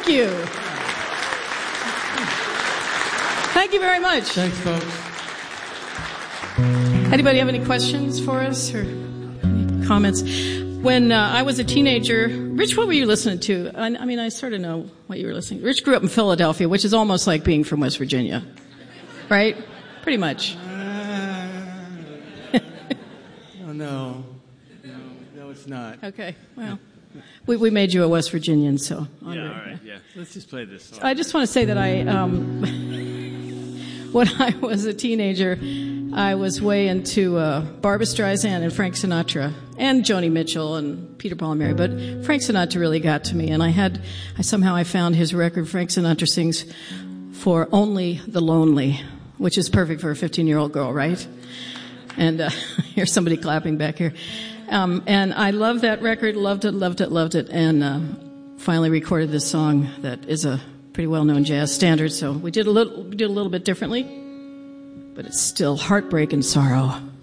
Thank you. Thank you very much. Thanks, folks. Anybody have any questions for us or any comments? When I was a teenager, Rich, what were you listening to? I mean, I sort of know what you were listening to. Rich grew up in Philadelphia, which is almost like being from West Virginia, right? Pretty much. No, it's not. Okay, well, we made you a West Virginian, so. Yeah, all right, yeah. Let's just play this song. I just want to say that when I was a teenager, I was way into Barbra Streisand and Frank Sinatra and Joni Mitchell and Peter, Paul and Mary, but Frank Sinatra really got to me, and I somehow found his record. Frank Sinatra sings For Only the Lonely, which is perfect for a 15-year-old girl, right? And here's somebody clapping back here. And I love that record, loved it, and finally recorded this song that is a pretty well-known jazz standard. So we did a little bit differently, but it's still heartbreak and sorrow.